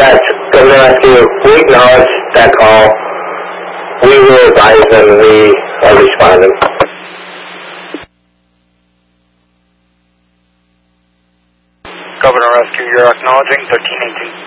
That's Governor Rescue. We acknowledge that call. We will advise them. We are responding. Governor Rescue, you're acknowledging 1318.